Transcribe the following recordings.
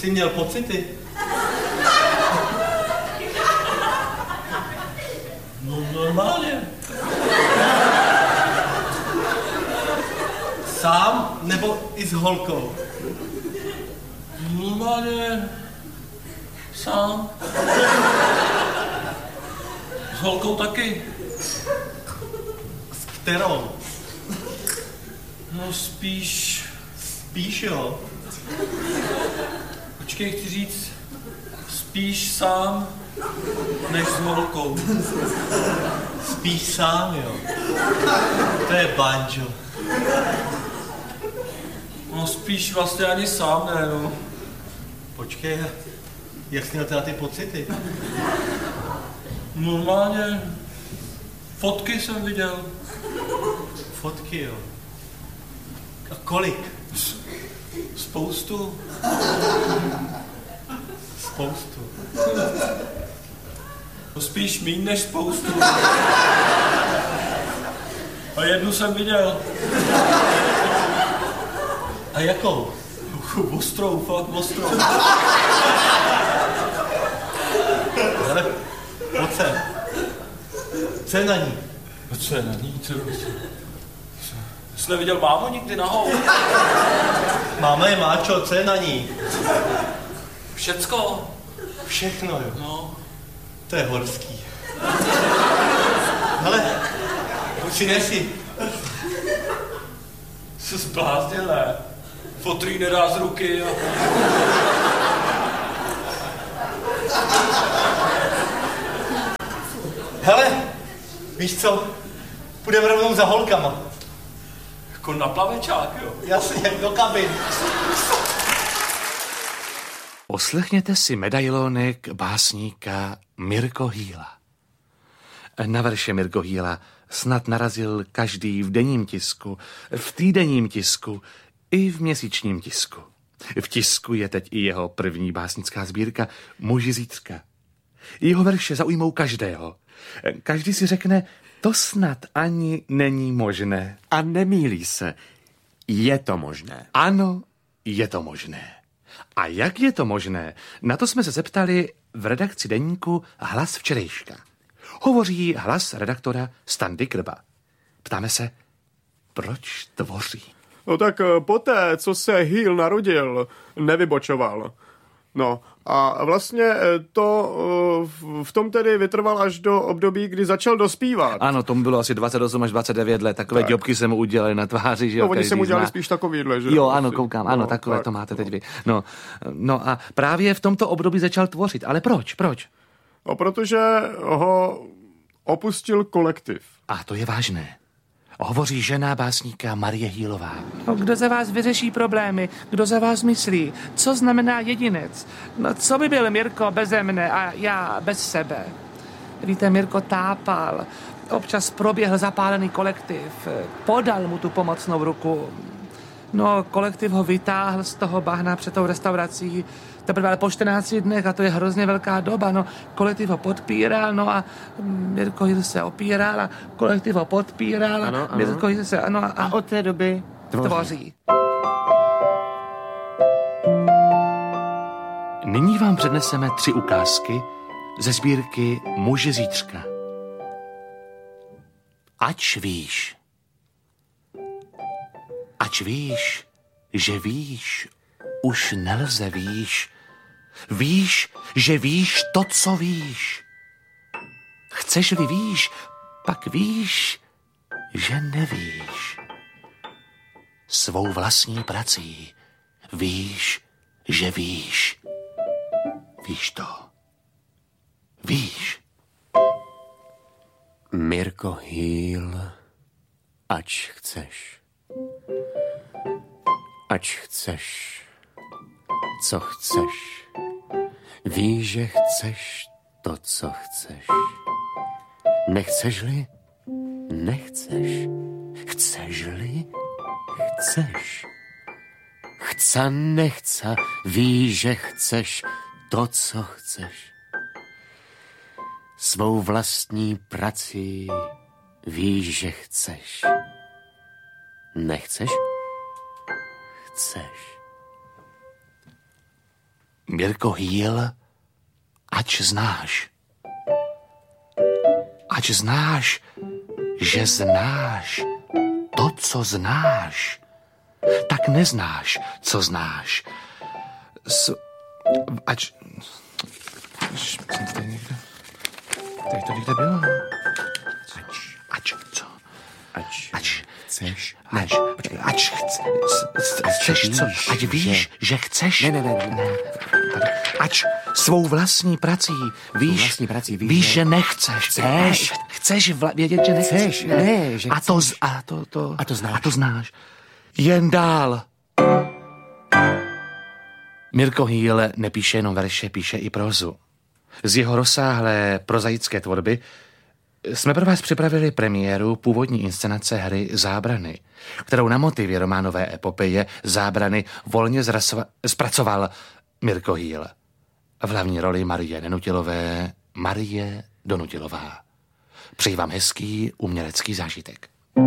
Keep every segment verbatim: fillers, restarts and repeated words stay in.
jsi měl pocity? No normálně. Sám nebo i s holkou? Normálně sám. S holkou taky. S kterou? No spíš... Spíš jo. Počkej, chci říct, spíš sám, než s holkou. Spíš sám, jo. To je banjo. No spíš vlastně ani sám ne, no. Počkej, jak jsi měl teda ty pocity? Normálně fotky jsem viděl. Fotky, jo. A kolik? Spoustu. Spoustu. No spíš míň než spoustu. A jednu jsem viděl. A jakou? Ostrou, fakt ostrou. Ale pojď sem. Co je na ní? No co je na ní? Co, co, jsi neviděl mámu nikdy nahou? Máma je máčo, co je na ní? Všecko. Všechno, jo. No. To je horský. Hele, si nesi. Jsi zbláznil, ne? Fotrý nedá z ruky a... Hele, víš co? Půjdeme rovnou za holkama. Jako na plavečák, jo? Jasně, do kabin. Poslechněte si medailonek básníka Mirko Hýla. Na verše Mirko Hýla snad narazil každý v denním tisku, v týdenním tisku i v měsíčním tisku. V tisku je teď i jeho první básnická sbírka Muži zítřka. Jeho verše zaujmou každého. Každý si řekne, to snad ani není možné. A nemýlí se. Je to možné. Ano, je to možné. A jak je to možné? Na to jsme se zeptali v redakci deníku Hlas včerejška. Hovoří hlas redaktora Standy Krba. Ptáme se, proč tvoří? No tak poté, co se Hýl narodil, nevybočoval. No a vlastně to v tom tedy vytrval až do období, kdy začal dospívat. Ano, tomu bylo asi dvacet osm až dvacet devět let. Takové tak. Děbky se mu udělali na tváři, že jo. No oni se mu udělali spíš takovýhle, že? Jo, ano, koukám, ano, no, takové tak, to máte no. teď vy. No, no a právě v tomto období začal tvořit. Ale proč, proč? No, protože ho opustil kolektiv. A to je vážné. Hovoří žena básníka Marie Hýlová. No, kdo za vás vyřeší problémy? Kdo za vás myslí? Co znamená jedinec? No, co by byl Mirko beze mne a já bez sebe? Víte, Mirko tápal. Občas proběhl zapálený kolektiv. Podal mu tu pomocnou ruku. No, kolektiv ho vytáhl z toho bahna před tou restaurací. Teprve ale po čtrnácti dnech, a to je hrozně velká doba, no, kolektiv ho podpíral, no a Mirko Hýl se opíral a kolektiv ho podpíral, ano, ano. Mirko Hýl se, ano a, a od té doby tvoří. tvoří. Nyní vám předneseme tři ukázky ze sbírky Muži zítřka. Ač víš. Ač víš, že víš, už nelze víš. Víš, že víš to, co víš. Chceš-li víš, pak víš, že nevíš. Svou vlastní prací víš, že víš. Víš to. Víš. Mirko Hýl, ač chceš. Ač chceš, co chceš. Víš, že chceš to, co chceš. Nechceš-li? Nechceš. Chceš-li? Chceš. Chca, nechca, víš, že chceš to, co chceš. Svou vlastní prací víš, že chceš. Nechceš? Chceš. Mirko Hýl, ať znáš. Ať znáš, že znáš to, co znáš, tak neznáš, co znáš. S... Ať... Tady to někde bylo. Ač, ač, co? Ač, ač chceš. Ač, ač, chce, chceš co? Ať víš, že chceš. Ne, ne, ne. ne. Ač svou vlastní prací víš, vlastní prací víš, víš že... že nechceš. Chceš. Chceš vla... vědět, že nechceš. Chceš, ne, že a to, chceš. a to, to, A to znáš. A to znáš. Jen dál. Mirko Hýl nepíše jenom verše, píše i prózu. Z jeho rozsáhlé prozaické tvorby jsme pro vás připravili premiéru původní inscenace hry Zábrany, kterou na motivy románové epopeje Zábrany volně zrasova- zpracoval Mirko Hýl. V hlavní roli Marie Nenutilové Marie Donutilová. Přeji vám hezký umělecký zážitek.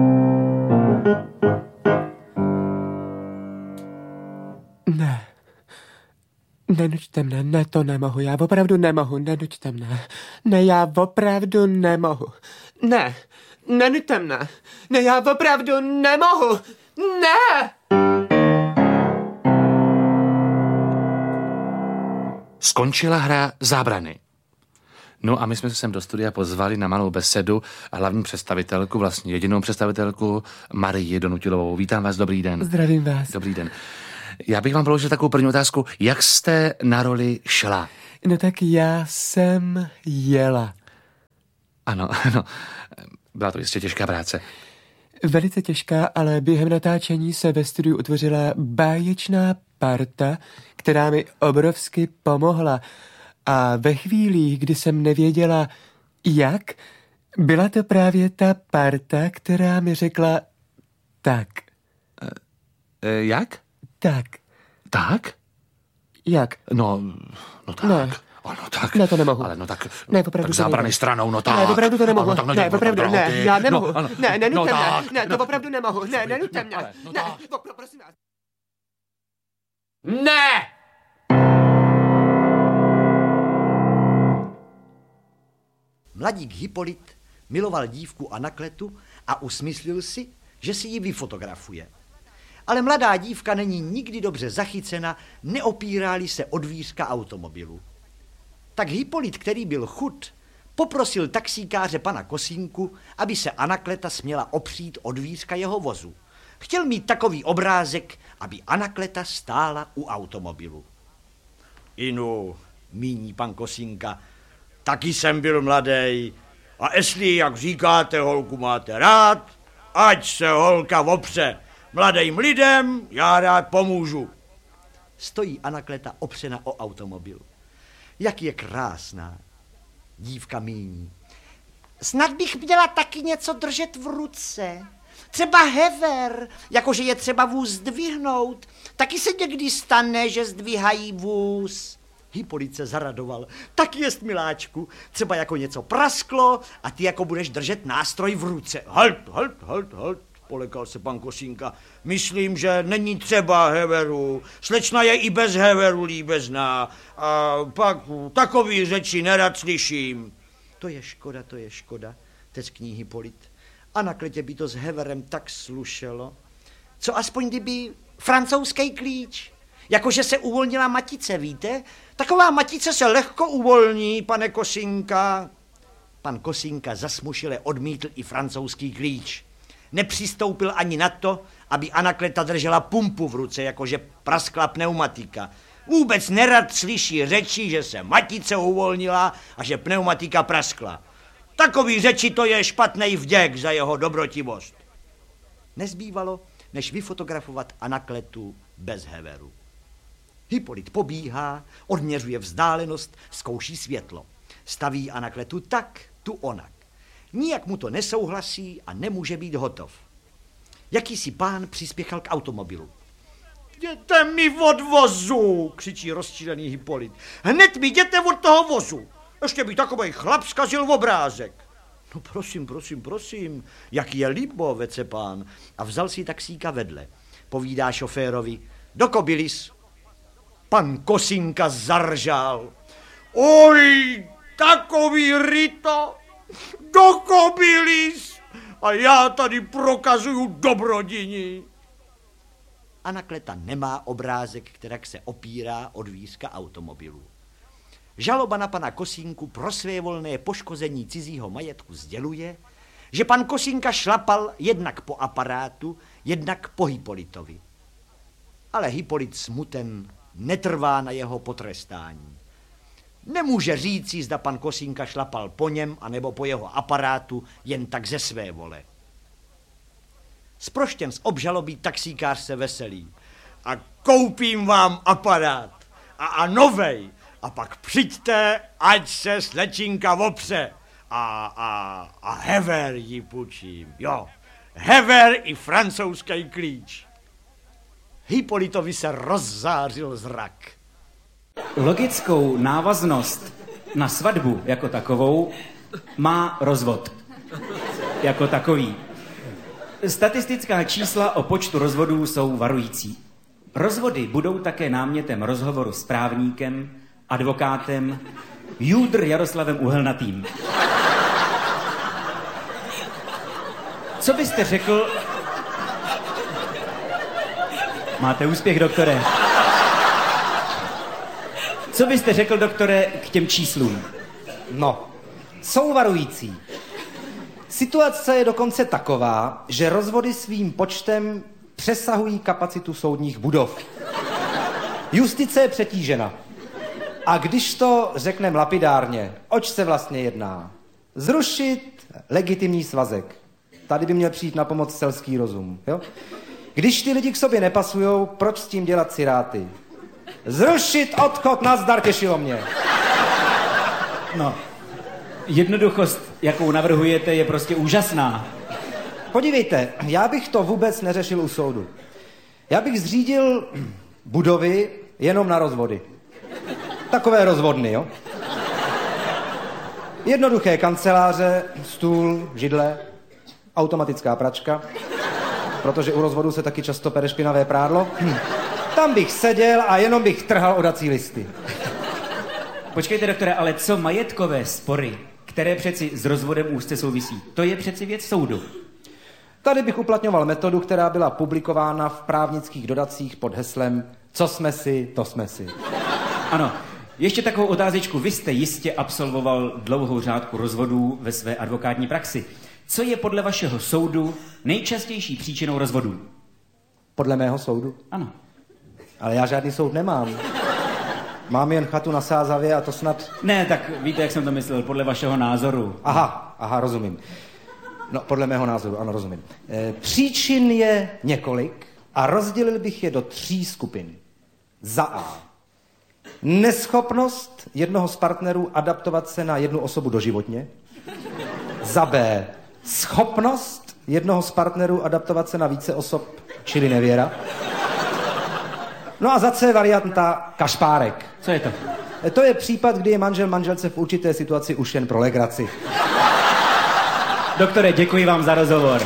Ne. Nenuďte mne, ne, to nemohu, já opravdu nemohu, nenuďte mne. Ne, já opravdu nemohu. Ne, nenuďte mne. Ne, já opravdu nemohu. Ne! Skončila hra Zábrany. No a my jsme se sem do studia pozvali na malou besedu a hlavní představitelku, vlastně jedinou představitelku, Marii Donutilovou. Vítám vás, dobrý den. Zdravím vás. Dobrý den. Já bych vám položil takovou první otázku. Jak jste na roli šla? No tak já jsem jela. Ano, ano. Byla to jistě těžká práce. Velice těžká, ale během natáčení se ve studiu utvořila báječná parta, která mi obrovsky pomohla. A ve chvílích, kdy jsem nevěděla, jak, byla to právě ta parta, která mi řekla tak. E, jak? Tak. Tak? Jak? No, no tak. Ne. Ano, tak. Ne, to nemohu. Ale no tak, Ne, opravdu tak to Zábrany nejde. stranou, no tak. Ne, opravdu to nemohu. Ano, tak Ne, opravdu, ne, drahoty. já nemohu. No, ano. Ne, nenuďte No mě. tak. Ne, No. to opravdu nemohu. Ne, nenuďte mě. Ale, no Ne, tak. pro- prosím vás. Ne! Mladík Hypolit miloval dívku Anakletu a usmyslil si, že si ji vyfotografuje. Ale mladá dívka není nikdy dobře zachycena, neopírá-li se o dvířka automobilu. Tak Hypolit, který byl chud, poprosil taxíkáře pana Kosínku, aby se Anakleta směla opřít o dvířka jeho vozu. Chtěl mít takový obrázek, aby Anakleta stála u automobilu. Inu, míní pan Kosínka, taky jsem byl mladej. A jestli, jak říkáte, holku máte rád, ať se holka opře. Mladým lidem já rád pomůžu. Stojí Anakleta opřena o automobil. Jak je krásná. Dívka míní. Snad bych měla taky něco držet v ruce. Třeba hever, jakože je třeba vůz zdvihnout. Taky se někdy stane, že zdvihají vůz. Hypolit se zaradoval. Tak jest, miláčku, třeba jako něco prasklo a ty jako budeš držet nástroj v ruce. Halt, halt, halt, halt, polekal se pan Kosínka. Myslím, že není třeba heveru. Slečna je i bez heveru líbezná. A pak takový řeči nerad slyším. To je škoda, to je škoda, teskní Hypolit. Anakletě by to s heverem tak slušelo. Co aspoň kdyby francouzský klíč? Jakože se uvolnila matice, víte? Taková matice se lehko uvolní, pane Kosínka. Pan Kosínka zasmušile odmítl i francouzský klíč. Nepřistoupil ani na to, aby Anakleta držela pumpu v ruce, jakože praskla pneumatika. Vůbec nerad slyší řeči, že se matice uvolnila a že pneumatika praskla. Takový řeči to je špatnej vděk za jeho dobrotivost. Nezbývalo, než vyfotografovat Anakletu bez heveru. Hypolit pobíhá, odměřuje vzdálenost, zkouší světlo. Staví Anakletu tak, tu onak. Nijak mu to nesouhlasí a nemůže být hotov. Jakýsi pán přispěchal k automobilu. Jděte mi od vozu, křičí rozčílený Hypolit. Hned mi jděte od toho vozu. Ještě by takovej chlap zkazil v obrázek. No prosím, prosím, prosím, jaký je líbo, vece pán. A vzal si taxíka vedle. Povídá šoférovi, do Kobylis. Pan Kosinka zaržal. Oj, takový ryto, do kobylis a já tady prokazuju dobrodiní. Anakleta nemá obrázek, kterak se opírá od dvířka automobilu. Žaloba na pana Kosinku pro svévolné poškození cizího majetku sděluje, že pan Kosinka šlapal jednak po aparátu, jednak po Hypolitovi. Ale Hypolit smuten netrvá na jeho potrestání. Nemůže říci, zda pan Kosinka šlapal po něm anebo po jeho aparátu jen tak ze své vole. Zproštěn z obžalobí taxíkář se veselí. A koupím vám aparát. A, a novej. A pak přijďte, ať se slečinka opře. A, a, a hever ji půjčím. Jo, hever i francouzský klíč. Hypolitovi se rozzářil zrak. Logickou návaznost na svatbu jako takovou má rozvod. Jako takový. Statistická čísla o počtu rozvodů jsou varující. Rozvody budou také námětem rozhovoru s právníkem, advokátem, Júdr Jaroslavem Uhelnatým. Co byste řekl... Máte úspěch, doktore. Co byste řekl, doktore, k těm číslům? No, jsou varující. Situace je dokonce taková, že rozvody svým počtem přesahují kapacitu soudních budov. Justice je přetížena. A když to řekneme lapidárně, oč se vlastně jedná? Zrušit legitimní svazek. Tady by měl přijít na pomoc selský rozum. Jo? Když ty lidi k sobě nepasujou, proč s tím dělat ciráty? Zrušit odchod, nazdar, těšilo mě. No, jednoduchost, jakou navrhujete, je prostě úžasná. Podívejte, já bych to vůbec neřešil u soudu. Já bych zřídil budovy jenom na rozvody. Takové rozvodny, jo? Jednoduché kanceláře, stůl, židle, automatická pračka, protože u rozvodu se taky často pere špinavé prádlo. Hm. Tam bych seděl a jenom bych trhal odací listy. Počkejte, doktore, ale co majetkové spory, které přeci s rozvodem úzce souvisí, to je přeci věc soudu. Tady bych uplatňoval metodu, která byla publikována v právnických dodacích pod heslem Co jsme si, to jsme si. Ano, ještě takovou otázečku. Vy jste jistě absolvoval dlouhou řádku rozvodů ve své advokátní praxi. Co je podle vašeho soudu nejčastější příčinou rozvodů? Podle mého soudu? Ano. Ale já žádný soud nemám. Mám jen chatu na Sázavě a to snad... Ne, tak víte, jak jsem to myslel, podle vašeho názoru. Aha, aha, rozumím. No, podle mého názoru, ano, rozumím. E, příčin je několik a rozdělil bych je do tří skupin. Za A. Neschopnost jednoho z partnerů adaptovat se na jednu osobu doživotně. Za B. Schopnost jednoho z partnerů adaptovat se na více osob, čili nevěra. No a za C varianta kašpárek. Co je to? E, to je případ, kdy je manžel manželce v určité situaci už jen pro legraci. Doktore, děkuji vám za rozhovor.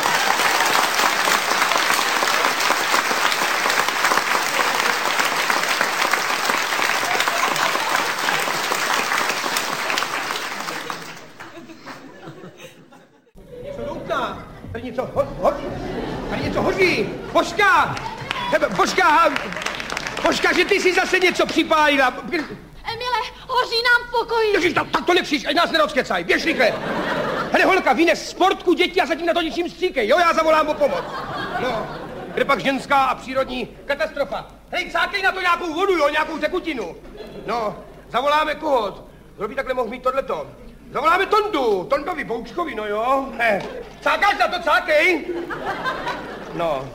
Něco doutná, tady něco ho, ho, tady něco hoří. Božka! Božka! Božka, že ty si zase něco připálila. Emile, hoří nám v pokoji. Ježiš, tak, tak to nekříš, ať nás nerozkecaj, běž rychle. Hele, holka, vynes sportku děti a zatím na to ničím stříkej, jo, já zavolám o pomoc. No, kde pak ženská a přírodní katastrofa. Hej, cákej na to nějakou vodu, jo, nějakou tekutinu. No, zavoláme koho? Kdo by takhle mohl mít tohleto? Zavoláme Tondu, Tondovi Boučkovi, no jo. He. Cákáš na to, cákej. No.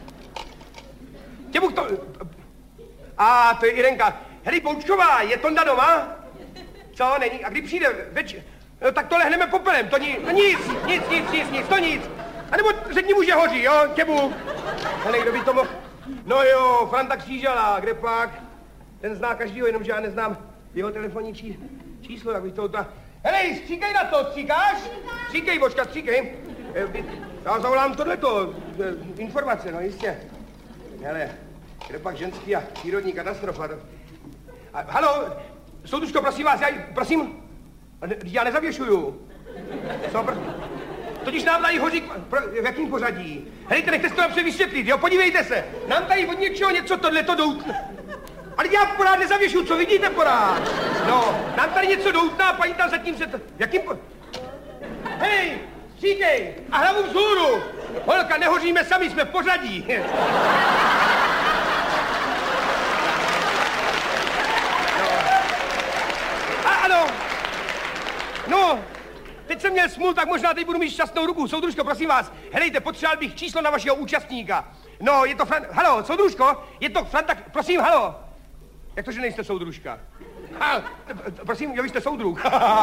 Těmu to... A, to je Irenka. Hej, Boučková, je Tonda doma? Co, není? A kdy přijde? Več... No, tak to lehneme popelem, to ni... no, nic, nic, nic, nic, nic, to nic. A nebo řekni mu, že hoří, jo, těbu. Hele, kdo by to mohl... No jo, Franta Křížala, kde pak? Ten zná každýho, jenomže já neznám jeho telefonní čí... číslo, tak bych to... Ta... Hele, stříkej na to, stříkáš? Stříkej, Božka, stříkej. Já zavolám tohleto, informace, no jistě. Hele, Kde pak ženský a přírodní katastrofa. A, halo, soudružko, prosím vás, já, prosím, já nezavěšuju. Co, pr... Totiž nám tady hoří, pro, v jakým pořadí? Helejte, nechte si to napřed vysvětlit, jo, podívejte se. Nám tady od něčeho něco tohleto doutne. Ale já pořád nezavěšuju, co vidíte pořád? No, nám tady něco doutná, paní tam zatím se to... V jakým po... Hej, říkej, a hlavu vzhůru. Holka, nehoříme sami, jsme v pořadí. Ano, no, teď jsem měl smůl, tak možná teď budu mít šťastnou ruku. Soudružko, prosím vás, helejte, potřeboval bych číslo na vašeho účastníka. No, je to Fran... Halo, soudružko, je to Franta... Prosím, halo. Jak to, že nejste soudružka? Ha, prosím, jo, vy jste soudruh.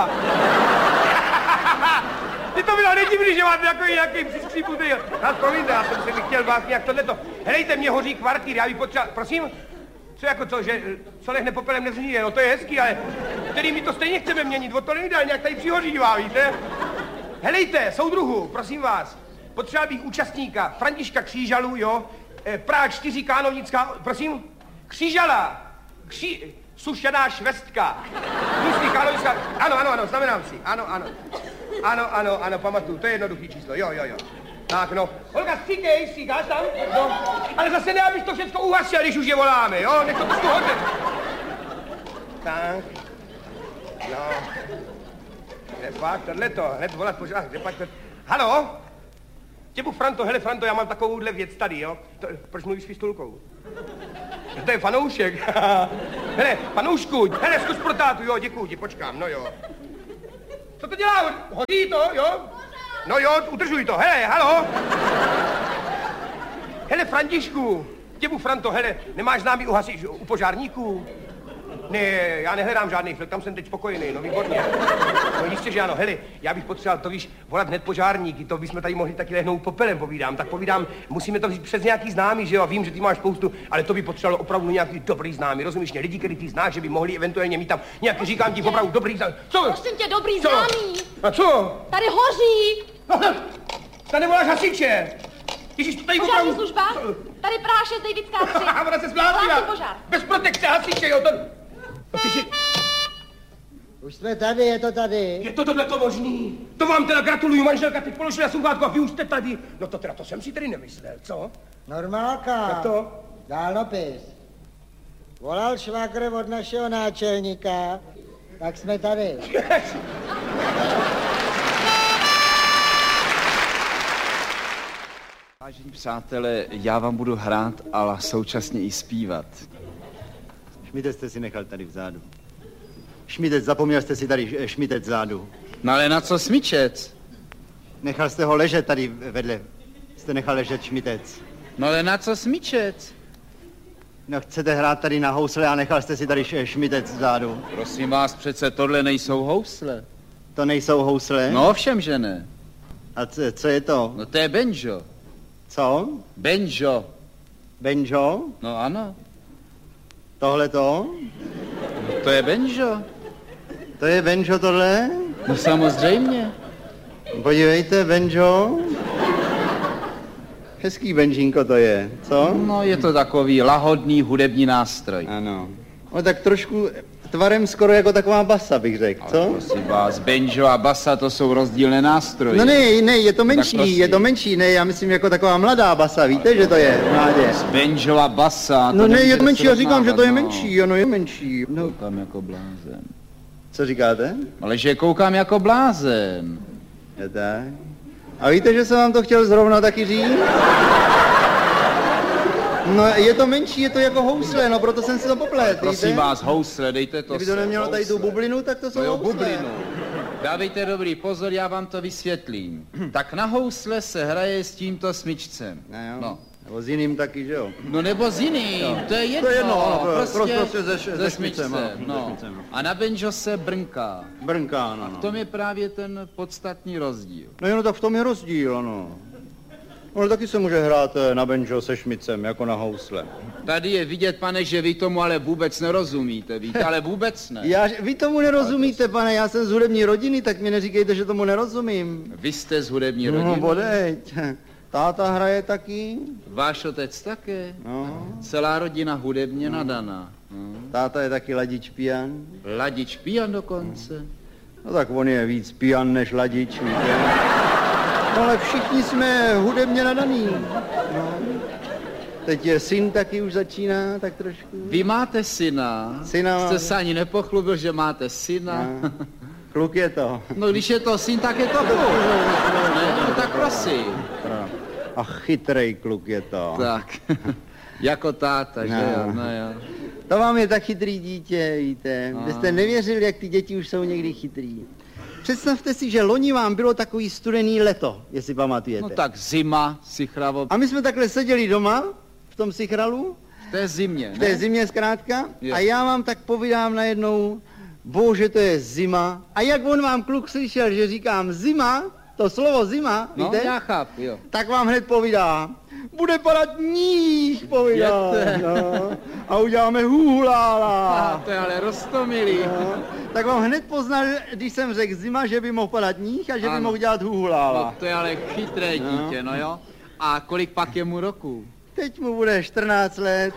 Ty to bylo nedivný, že máte jako nějaký přiskřípnutý. Nás promiňte, já jsem si chtěl vás nějak tohleto. Helejte, mě hoří kvartír, já bych potřeboval... Prosím? Co jako co, že co lehne popelem nevzníje, no to je hezký, ale který my to stejně chceme měnit, o to nejde, nějak tady přihořívá, víte? Helejte, soudruhu, prosím vás, potřeboval bych účastníka, Františka Křížalu, jo, e, Praha čtyři, Kánovnická, prosím, Křížala, Kří... sušená švestka, Tlustý, Kánovnická, ano, ano, ano, znamenám si, ano, ano, ano, ano, ano, pamatuju, to je jednoduchý číslo, jo, jo, jo. Tak no, Olga, stříkej, stříkáš tam? No, ale zase ne, abys to všechno uhasil, když už je voláme, jo? Nech to trošku hodně. Tak. No. Kde pak tohleto, hned volat pořád, kde pak to... Halo? Těbu Franto, hele Franto, já mám takovouhle věc tady, jo? To, proč mluvíš s pistolkou? To je fanoušek. Hele, fanoušku, hele, zkus pro tátu, jo, děkuju ti, počkám, no jo. Co to dělá? Hodí to, jo? No jo, udržuj to, hele, halo. Hele, Františku, těbu Franto, hele, nemáš známý u hasič, u požárníků? Ne, já nehledám žádný flek, tam jsem teď spokojený, no výborně. No jistě, že ano, hele, já bych potřeboval, to víš, volat hned požárníky, to bychom tady mohli taky lehnout popelem, povídám, tak povídám, musíme to vzít přes nějaký známý, že jo, vím, že ty máš spoustu, ale to by potřebovalo opravdu nějaký dobrý známý, rozumíš mě, lidi, který ty znáš, že by mohli eventuálně mít tam nějaký, říkám ti, opravdu dobrý známý. Co? Prosím tě, dobrý co? známý. A co? Tady hoří. No, tady voláš hasiče. Ježíš, to tady požární opravdu... služba? Tady Praha šest, Davidská tři. A ona se zbláznila. Požár. Bez protekce hasiče, jo, to... No, ty si... Už jsme tady, je to tady. Je to tohleto možný? To vám teda gratuluju, manželka, teď položila sluchátko a vy už jste tady. No to teda, to jsem si tedy nemyslel, co? Normálka. Tak to? Dálnopis. Volal švagr od našeho náčelníka, tak jsme tady. Yes. Vážení přátelé, já vám budu hrát, ale současně i zpívat. Šmitec jste si nechal tady vzadu. Šmitec, zapomněl jste si tady šmitec vzadu. No ale na co smyčec? Nechal jste ho ležet tady vedle. Jste nechal ležet šmitec. No ale na co smyčec? No chcete hrát tady na housle a nechal jste si tady šmitec vzadu. Prosím vás, přece tohle nejsou housle. To nejsou housle? No ovšem, že ne. A co, co je to? No to je banjo. Co? Banjo. Banjo? No ano. Tohle to? No to je banjo. To je banjo tohle? No samozřejmě. Podívejte, banjo. Hezký benžínko to je, co? No je to takový lahodný hudební nástroj. Ano. No tak trošku tvarem skoro jako taková basa, bych řekl, co? Ale prosím vás, banjo a basa to jsou rozdílné nástroje. No ne, ne, je to menší, je to menší, ne, já myslím jako taková mladá basa, víte, že to je, mládě. Banjo a basa. No ne, je to menší, já říkám, že to je menší, ano, je menší. No. Koukám jako blázen. Co říkáte? Ale že koukám jako blázen. Je tak. A víte, že jsem vám to chtěl zrovna taky říct? No, je to menší, je to jako housle, no, proto jsem si to poplet, prosím víte? vás, housle, dejte to. Kdyby to nemělo tady tu bublinu, tak to jsou no jo, housle. bublinu. Dávejte dobrý pozor, já vám to vysvětlím. Tak na housle se hraje s tímto smyčcem. No, no. Nebo s jiným taky, že jo? No nebo s jiným, no. To je jedno. To je jedno, no, prostě, prostě se, se, se smyčcem. šmicem, No. šmicem. A na banjo se brnká. Brnká, no. A v tom je právě ten podstatný rozdíl. No jo, no, tak v tom je rozdíl, ano. No taky se může hrát na banjo se šmicem, jako na housle. Tady je vidět, pane, že vy tomu ale vůbec nerozumíte, víte, ale vůbec ne. Já, vy tomu nerozumíte, pane, já jsem z hudební rodiny, tak mi neříkejte, že tomu nerozumím. Vy jste z hudební rodiny? No, bodeď. táta hraje taky. Váš otec také? No. Celá rodina hudebně no. nadaná. No. Táta je taky Ladič pijan. Ladič pijan dokonce? No tak on je víc pijan než Ladič, víte. No ale všichni jsme hudebně nadaný. No. Teď je syn taky už začíná, tak trošku. Vy máte syna? Syna Jste se ani nepochlubil, že máte syna? No. Kluk je to. No když je to syn, tak je to kluk. Ne, no, tak prosím. A chytrej kluk je to. Tak, jako táta, že jo? No jo. To vám je tak chytrý dítě, víte. No. Vy jste nevěřili, jak ty děti už jsou někdy chytrý. Představte si, že loni vám bylo takový studený leto, jestli pamatujete. No tak zima, sichravo. A my jsme takhle seděli doma, v tom sichralu. V té zimě, ne? V té zimě zkrátka. Jo. A já vám tak povídám najednou, bože, to je zima. A jak on vám kluk slyšel, že říkám zima, to slovo zima, no, víte? já chápu, jo. Tak vám hned povídá, bude padat níh, povídá. No. A uděláme hůlála. To je ale roztomilý. No. Tak vám hned poznal, když jsem řekl zima, že by mohl padat níh a že ano. by mohl dělat hůlála. No, to je ale chytré dítě, no. no jo. A kolik pak je mu roku? Teď mu bude čtrnáct let.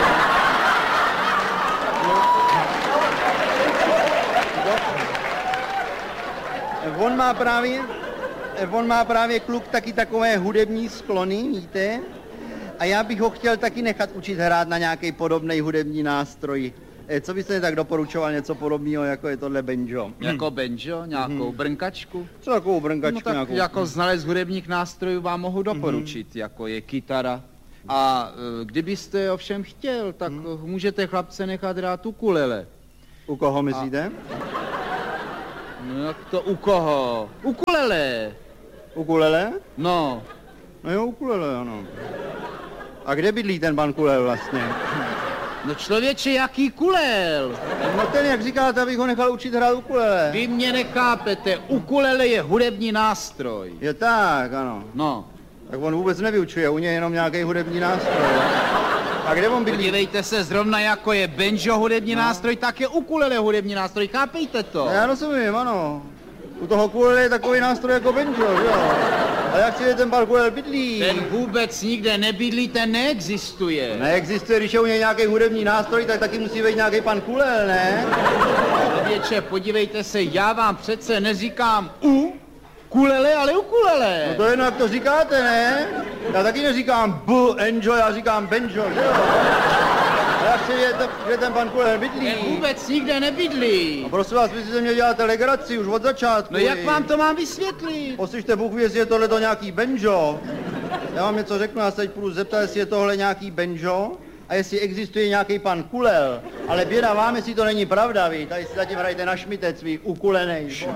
On má právě, on má právě kluk taky takové hudební sklony, víte? A já bych ho chtěl taky nechat učit hrát na nějaký podobný hudební nástroj. Co byste tak doporučoval něco podobného, jako je tohle banjo? Jako banjo? Nějakou hmm. brnkačku? Co takovou brnkačku? No tak nějakou... jako znalec hudebních nástrojů vám mohu doporučit, hmm. jako je kytara. A kdybyste ovšem chtěl, tak hmm. můžete chlapce nechat hrát ukulele. U koho myslíte? A... No jak to u koho? Ukulele. Ukulele? No. No jo, ukulele, ano. A kde bydlí ten pan Kulel vlastně? No člověče, jaký kulel? No ten, jak říkáte, abych ho nechal učit hrát ukulele. Vy mě nechápete, ukulele je hudební nástroj. Je tak, ano. No. Tak on vůbec nevyučuje, u něj jenom nějaký hudební nástroj. A kde on bydlí? Podívejte se, zrovna jako je banjo hudební no. nástroj, tak je ukulele hudební nástroj, chápejte to? No, já rozumím, ano. U toho ukulele je takový nástroj jako banjo, jo. A jak si je ten pan ukulele bydlí? Ten vůbec nikde nebydlí, ten neexistuje. Neexistuje, když je u něj nějaký hudební nástroj, tak taky musí být nějaký pan kulel, ne? Věče, podívejte se, já vám přece neříkám u kulele, ale ukulele. No to je jedno, jak to říkáte, ne? Já taky neříkám b, enjoy, já říkám banjo, že jo? A jak si je, ten, že ten pan kulel bydlí? Ten vůbec nikde nebydlí. No prosím vás, vy si ze mě děláte legraci už od začátku. No jak vám to mám vysvětlit? Poslyšte, Bůh ví, jestli je tohle to nějaký banjo. Já vám něco řeknu, já se teď půjdu zeptat, jestli je tohle nějaký banjo a jestli existuje nějaký pan kulel. Ale běda vám, jestli to není pravda, vy. Tady si zatím hrajte na šmitec, vy ukulenej.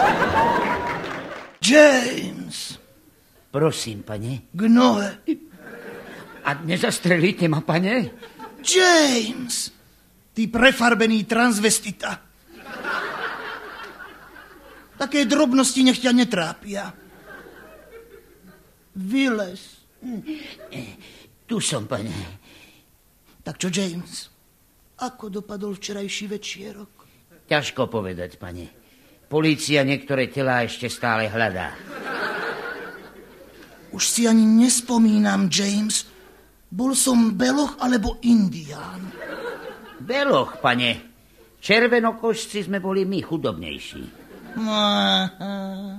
James! Prosím, pane. Gnohe. A nezastrelíte ma, pane? James! Ty prefarbený transvestita. Také drobnosti nech ťa netrápia. Vylez. Tu som, pane. Tak čo, James? Ako dopadol včerajší večierok? Ťažko povedať, pane. Polícia niektoré telá ešte stále hľadá. Už si ani nespomínam, James. Bol som beloch alebo indián? Beloch, pane. Červenokošci sme boli my chudobnejší. Aha.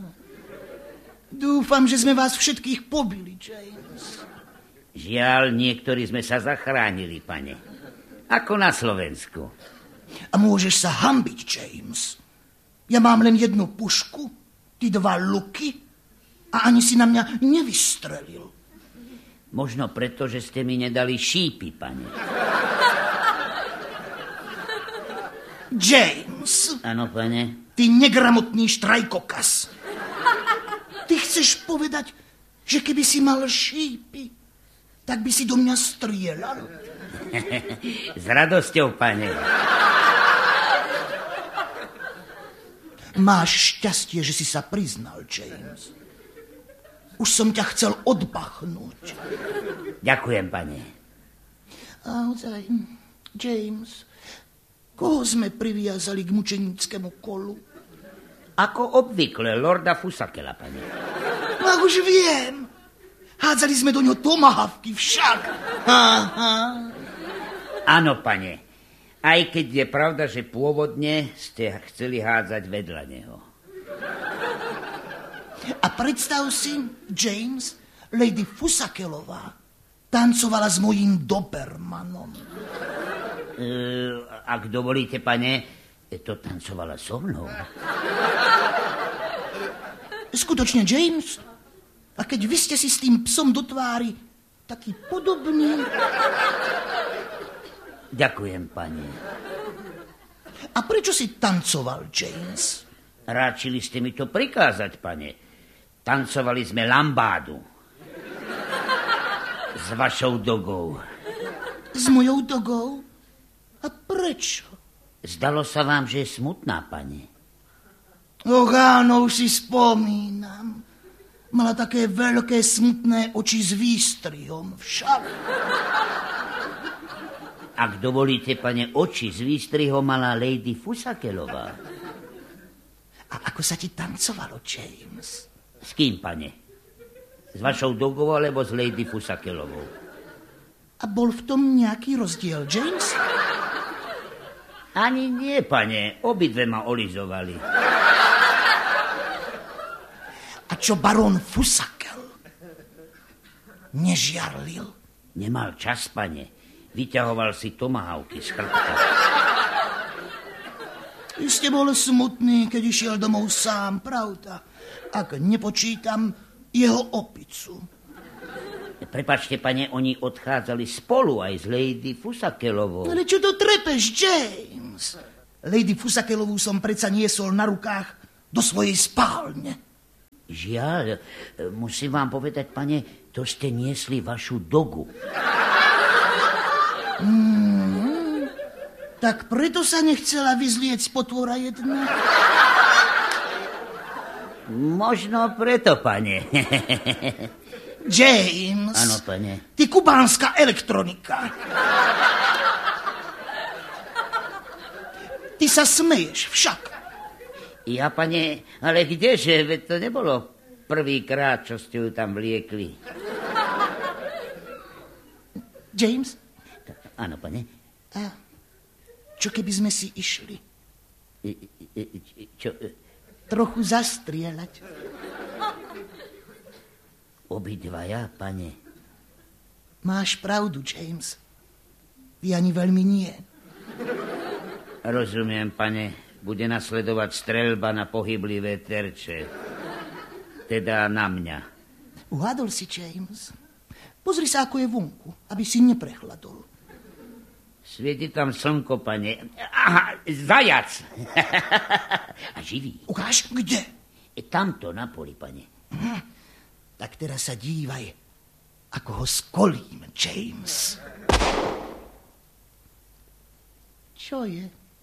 Dúfam, že sme vás všetkých pobili, James. Žiaľ, niektorí sme sa zachránili, pane. Ako na Slovensku. A môžeš sa hanbiť, James. Ja mám len jednu pušku, ty dva luky a ani si na mňa nevystrelil. Možno preto, že ste mi nedali šípy, pane. James. Áno, pane. Ty negramotný štrajkokas. Ty chceš povedať, že keby si mal šípy, tak by si do mňa strieľal? S radosťou, pane. Máš šťastie, že si sa priznal, James. Už som ťa chcel odbachnúť. Ďakujem, pane. A ozaj, James, koho sme priviazali k mučenickému kolu? Ako obvykle, lorda Fusakela, pane. No už viem. Hádzali sme do ňoho tomahavky však. Ha, ha. Áno, pane. Aj keď je pravda, že pôvodne ste chceli hádzať vedľa neho. A predstav si, James, Lady Fusakelová tancovala s mojím Dobermanom. Uh, ak dovolíte, pane, to tancovala so mnou. Skutočne, James? A keď vy ste si s tým psom do tvári taký podobný... Ďakujem, pane. A prečo si tancoval, James? Ráčili ste mi to prikázať, pane. Tancovali sme lambádu. S vašou dogou. S mojou dogou? A prečo? Zdalo sa vám, že je smutná, pani? Och, áno, už si spomínam. Mala také veľké smutné oči s výstrihom však. Ak dovolíte, pane, oči s výstrihom mala Lady Fusakelová. A ako sa ti tancovalo, James? S kým, pane? S vašou dogou alebo s Lady Fusakelovou? A bol v tom nejaký rozdiel, James? Ani nie, pane. Obidve ma olizovali. A čo barón Fusakel? Nežiarlil? Nemal čas, pane. Vyťahoval si tomahavky z chrbta. Ste bol smutný, keď išiel domov sám, pravda? Ak nepočítam jeho opicu. Prepačte, pane, oni odchádzali spolu aj s Lady Fusakelovou. Ale čo to trepeš, James? Lady Fusakelovú som predsa niesol na rukách do svojej spálne. Žiaľ, musím vám povedať, pane, to ste niesli vašu dogu. Mm, tak preto sa nechcela vyzlieť z potvora jedna? Možno preto, pane. James. Áno, pane. Ty kubánska elektronika. Ty sa smeješ však. Ja, pane, ale kdeže? Veď to nebolo prvýkrát, čo ste ju tam vliekli. James? Áno, pane. A čo keby sme si išli? Čo? Trochu zastrieľať. Obidvaja, pane. Máš pravdu, James. Ty ani veľmi nie. Rozumiem, pane. Bude nasledovať streľba na pohyblivé terče. Teda na mňa. Uhádol si, James. Pozri sa, ako je vonku, aby si neprechladol. Svieti tam slnko, pane. Aha, zajac. A živý. Ukáž, kde? Je tamto, na poli, pane. Hm. Tak teraz sa dívaj, ako ho skolím, James. Čo je?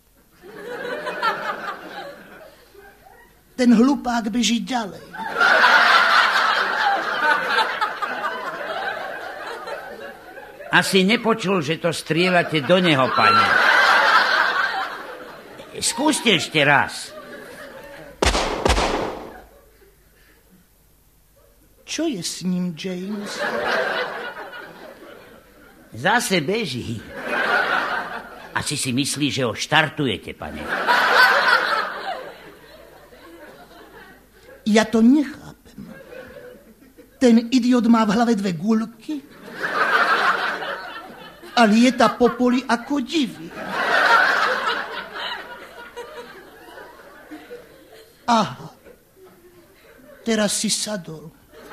Ten hlupák beží ďalej. Asi nepočul, že to strieľate do neho, pane. Skúste ešte raz. Čo je s ním, James? Zase beží. Asi si myslí, že ho štartujete, pane. Ja to nechápem. Ten idiot má v hlave dve guľky a lieta po poli ako divý. Aha. Teraz si sadol.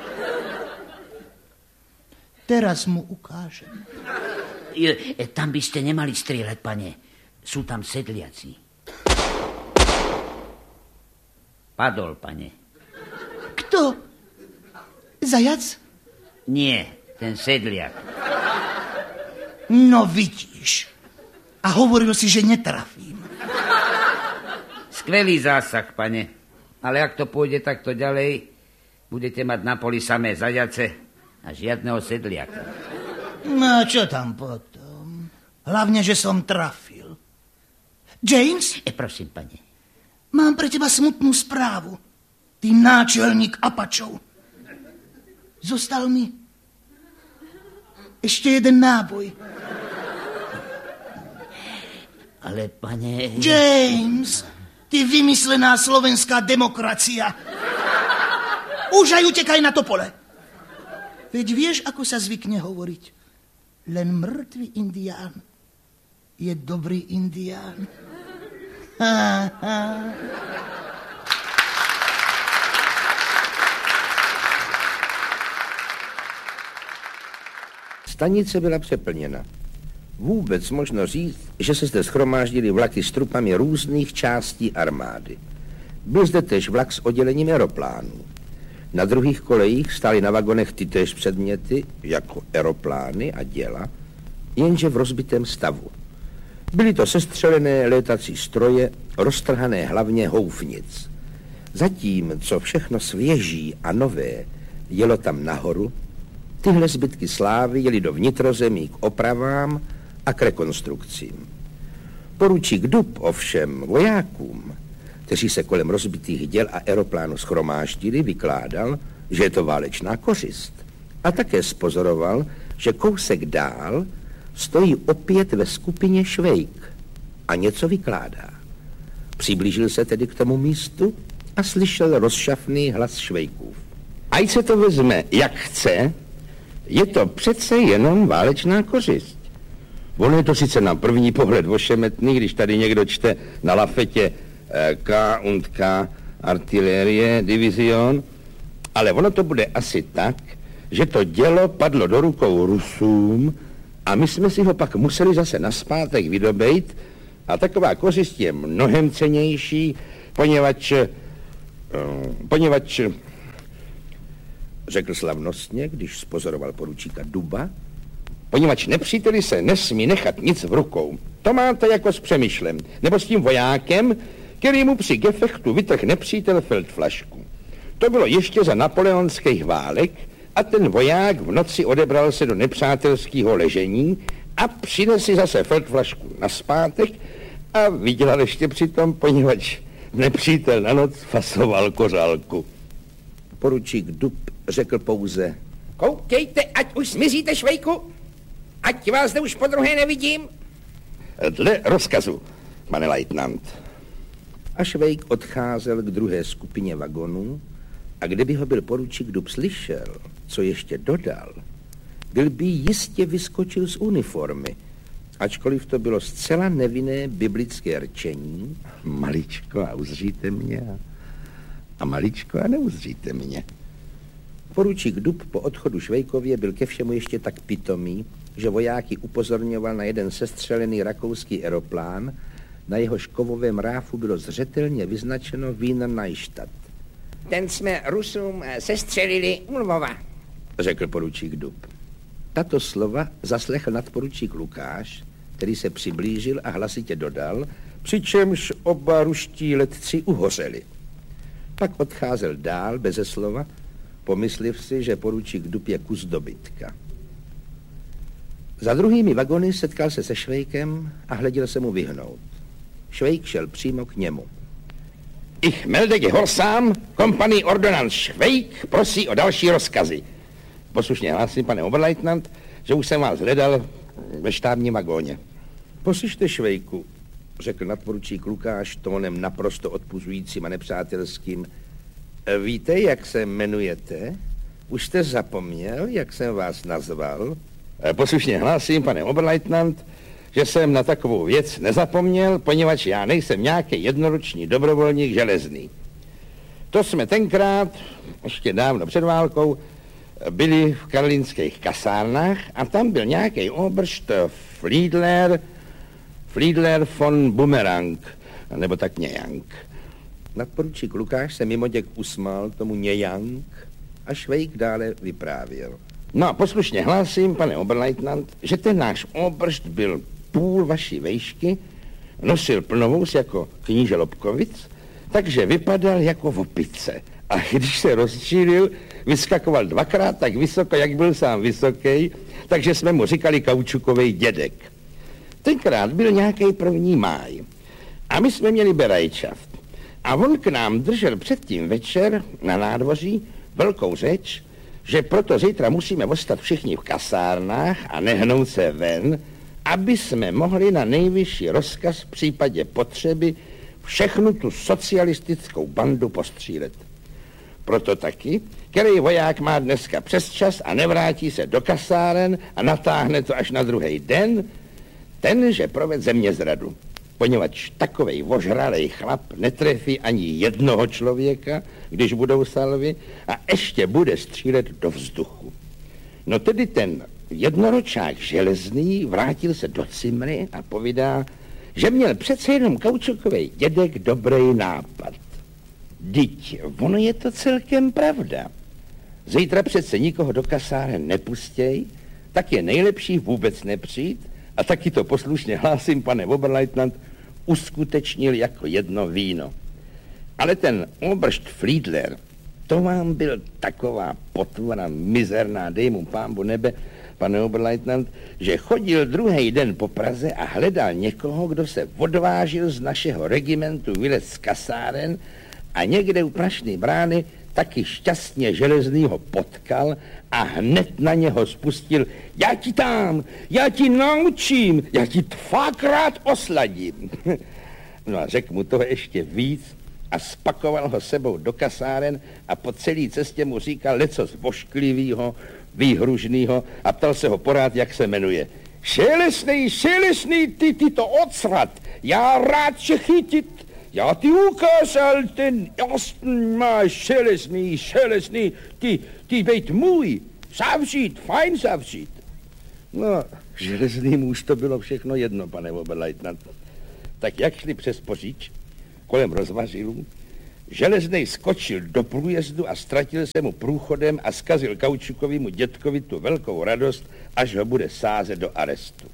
Teraz mu ukážem. Je, tam by ste nemali strieľať, pane. Sú tam sedliaci. Padol, pane. Kto? Zajac? Nie, ten sedliak. No vidíš. A hovoril si, že netrafím. Skvelý zásah, pane. Ale ak to pôjde takto ďalej, budete mať na poli samé zajace a žiadneho sedliaka. No, čo tam potom? Hlavne, že som trafil. James? E, prosím, pane. Mám pre teba smutnú správu. Ty náčelník Apačov. Zostal mi Ještě jeden náboj. Ale pane... James, ty vymyslená slovenská demokracia. Už aj utekaj na topole. Veď vieš, ako sa zvykne hovoriť. Len mŕtvý indián je dobrý indián. Ha, ha. Stanice byla přeplněna. Vůbec možno říct, že se zde shromáždily vlaky s trupami různých částí armády. Byl zde též vlak s oddělením aeroplánů. Na druhých kolejích stály na vagonech tytéž předměty, jako aeroplány a děla, jenže v rozbitém stavu. Byly to sestřelené létací stroje, roztrhané hlavně houfnic. Zatím, co všechno svěží a nové jelo tam nahoru, tyhle zbytky slávy jeli do vnitrozemí k opravám a k rekonstrukcím. Poručík Dub ovšem vojákům, kteří se kolem rozbitých děl a aeroplánu shromáždili, vykládal, že je to válečná kořist. A také spozoroval, že kousek dál stojí opět ve skupině Švejk a něco vykládá. Přiblížil se tedy k tomu místu a slyšel rozšafný hlas Švejkův. Ať se to vezme, jak chce, je to přece jenom válečná kořist. Ono je to sice na první pohled ošemetný, když tady někdo čte na lafetě K und K artilérie divizion, ale ono to bude asi tak, že to dělo padlo do rukou Rusům a my jsme si ho pak museli zase naspátek vydobejt a taková kořist je mnohem cennější, poněvadž, poněvadž řekl slavnostně, když spozoroval poručíka Duba, poněvadž nepříteli se nesmí nechat nic v rukou. To máte jako s Přemyšlem, nebo s tím vojákem, který mu při gefechtu vytrh nepřítel feldflašku. To bylo ještě za napoleonských válek a ten voják v noci odebral se do nepřátelského ležení a přinesl zase feldflašku naspátek a vydělal ještě přitom, poněvadž nepřítel na noc fasoval kořálku. Poručík Dub řekl pouze: Koukejte, ať už zmizíte, Švejku, ať vás zde už podruhé nevidím. Dle rozkazu, pane lejtnant. A Švejk odcházel k druhé skupině vagonů a kdyby ho byl poručík Dub slyšel, co ještě dodal, byl by jistě vyskočil z uniformy, ačkoliv to bylo zcela nevinné biblické rčení. Maličko a uzříte mě a maličko a neuzříte mě. Poručík Dub po odchodu Švejkově byl ke všemu ještě tak pitomý, že vojáky upozorňoval na jeden sestřelený rakouský aeroplán, na jehož kovovém ráfu bylo zřetelně vyznačeno Wiener Neustadt. Ten jsme Rusům sestřelili u Lvova, řekl poručík Dub. Tato slova zaslechl nadporučík Lukáš, který se přiblížil a hlasitě dodal, přičemž oba ruští letci uhořeli. Pak odcházel dál beze slova, pomysliv si, že poručík Dub je kus dobytka. Za druhými vagony setkal se se Švejkem a hleděl se mu vyhnout. Švejk šel přímo k němu. Ich melde gehorsam, kompanii ordonanc Švejk prosí o další rozkazy. Poslušně hlásím, pane oberleutnant, že už jsem vás hledal ve štábním vagóně. Poslyšte, Švejku, řekl nadporučík Lukáš tónem naprosto odpuzujícím a nepřátelským. Víte, jak se jmenujete? Už jste zapomněl, jak jsem vás nazval? Poslušně hlásím, pane oberleutnant, že jsem na takovou věc nezapomněl, poněvadž já nejsem nějaký jednoroční dobrovolník železný. To jsme tenkrát, ještě dávno před válkou, byli v karlínských kasárnách a tam byl nějaký obršt Friedler, Friedler von Bumerang, nebo tak nějak. Nadporučík Lukáš se mimoděk usmál tomu nějak a Švejk dále vyprávěl. No a poslušně hlásím, pane oberleutnant, že ten náš obršt byl půl vaší vejšky, nosil plnovous jako kníže Lobkovic, takže vypadal jako v opice. A když se rozčílil, vyskakoval dvakrát tak vysoko, jak byl sám vysoký, takže jsme mu říkali kaučukovej dědek. Tenkrát byl nějaký první máj a my jsme měli berajčaft. A on k nám držel předtím večer na nádvoří velkou řeč, že proto zítra musíme ostat všichni v kasárnách a nehnout se ven, aby jsme mohli na nejvyšší rozkaz v případě potřeby všechnu tu socialistickou bandu postřílet. Proto taky, který voják má dneska přes čas a nevrátí se do kasáren a natáhne to až na druhý den, ten, že proved zemězradu. Poněvadž takovej ožralej chlap netrefí ani jednoho člověka, když budou salvy, a ještě bude střílet do vzduchu. No tedy ten jednoročák Železný vrátil se do cimry a povídá, že měl přece jenom Kaučukovej dědek dobrý nápad. Dyť, ono je to celkem pravda. Zítra přece nikoho do kasáren nepustěj, tak je nejlepší vůbec nepřijít a taky to poslušně hlásím, pane Oberleutnant, uskutečnil jako jedno víno. Ale ten obršt Friedler, to vám byl taková potvora mizerná, dej mu pámbu nebe, pane Oberleutnant, že chodil druhý den po Praze a hledal někoho, kdo se odvážil z našeho regimentu vylet z kasáren a někde u Prašné brány taky šťastně Železnýho potkal a hned na něho spustil: já ti tam, já ti naučím, já ti dvakrát osladím. No a řekl mu toho ještě víc a spakoval ho sebou do kasáren a po celé cestě mu říkal lecos vošklivýho, výhružnýho a ptal se ho porád, jak se jmenuje. Šelesný, šelesný, ty, ty to odsrat, já rád tě chytit. Já ti ukázal ten jasný máš, Šelesný, Šelesný, ty, ty bejt můj, zavřít, fajn zavřít. No, Železným už to bylo všechno jedno, pane Oberleutnant. Tak jak šli přes Poříč, kolem rozvařilů, Železnej skočil do průjezdu a ztratil se mu průchodem a zkazil Kaučukovému dětkovi tu velkou radost, až ho bude sázet do arestu.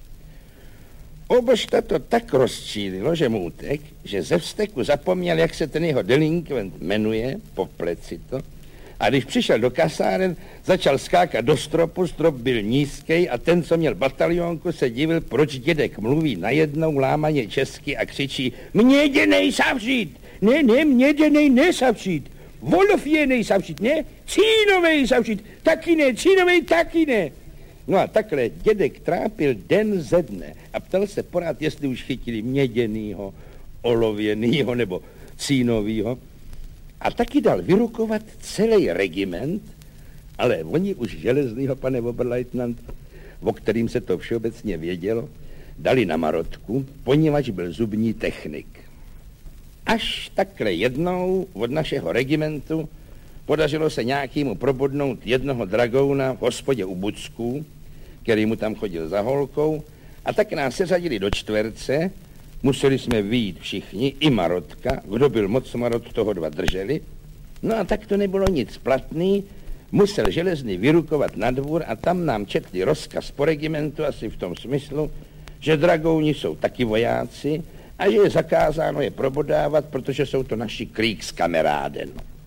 Obožta to tak rozčílilo, že mu utek, že ze vzteku zapomněl, jak se ten jeho delinkvent jmenuje, po pleci to, a když přišel do kasáren, začal skákat do stropu, strop byl nízký a ten, co měl batalionku, se divil, proč dědek mluví najednou lámaně česky a křičí: měděnej savřít, ne, ne, měděnej nesavřít, Wolofjenej savřít, ne, cínovej savřít, taky ne, cínovej taky ne. No a takhle dědek trápil den ze dne a ptal se porád, jestli už chytili měděnýho, olověnýho nebo cínovýho. A taky dal vyrukovat celý regiment, ale oni už Železnýho, pane Oberleutnant, o kterým se to všeobecně vědělo, dali na marotku, poněvadž byl zubní technik. Až takhle jednou od našeho regimentu podařilo se nějakému probodnout jednoho dragouna v hospodě u Bucků, který mu tam chodil za holkou, a tak nás seřadili do čtverce, museli jsme vyjít všichni, i marotka, kdo byl moc marot, toho dva drželi, no a tak to nebylo nic platný, musel Železný vyrukovat na dvůr a tam nám četli rozkaz po regimentu asi v tom smyslu, že dragouni jsou taky vojáci a že je zakázáno je probodávat, protože jsou to naši Kriegskameráden.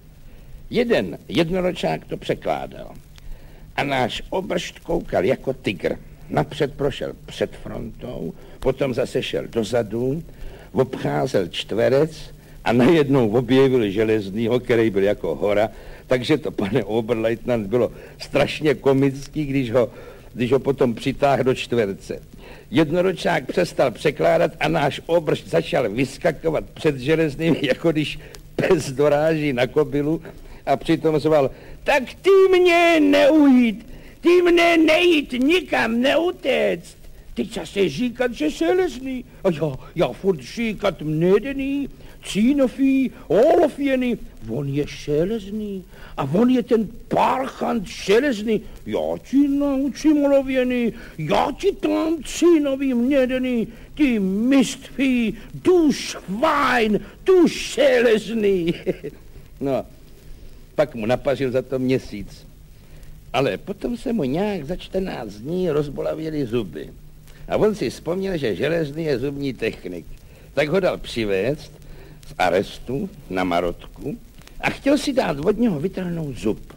Jeden jednoročák to překládal a náš obršt koukal jako tygr. Napřed prošel před frontou, potom zase šel dozadu, obcházel čtverec a najednou objevil Železnýho, který byl jako hora, takže to, pane Oberleutnant, bylo strašně komický, když ho, když ho potom přitáhl do čtverce. Jednoročák přestal překládat a náš obršt začal vyskakovat před Železným, jako když pes doráží na kobylu, a přitom zval: tak ty mě neujít, ty mne nejít, nikam neutéct. Ty zase říkat, že Železný, a já, já furt říkat mnedený, cínový, olofjený, on je Železný a on je ten parchant Železný, já ti naučím olofjený, já ti tam cínový mnedený, ty miství, du švajn, du Železný. No, pak mu napařil za to měsíc. Ale potom se mu nějak za čtrnáct dní rozbolavěly zuby. A on si vzpomněl, že Železný je zubní technik. Tak ho dal přivést z arestu na marotku a chtěl si dát od něho vytrhnout zub.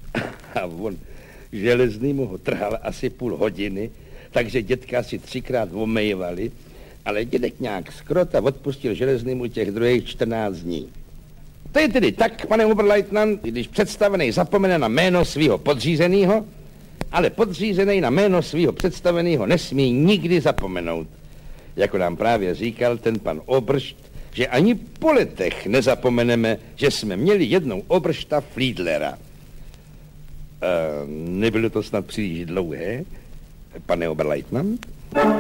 A on, Železný, mu ho trhal asi půl hodiny, takže dětka si třikrát omejvali, ale dědek nějak skrot a odpustil Železnému těch druhých čtrnáct dní. To je tedy tak, pane Oberleutnant, když představený zapomene na jméno svého podřízeného, ale podřízený na jméno svého představeného nesmí nikdy zapomenout. Jako nám právě říkal ten pan Obršt, že ani po letech nezapomeneme, že jsme měli jednou Obršta Fliedlera. E, nebylo to snad příliš dlouhé, pane Oberleutnant?